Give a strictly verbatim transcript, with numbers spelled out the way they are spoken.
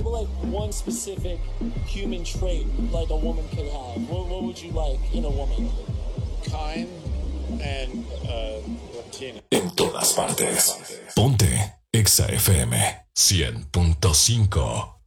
like like one specific human trait like a woman could have? What, what would you like in a woman? Kind and uh, Latina. En todas partes. Ponte Exa F M cien punto cinco.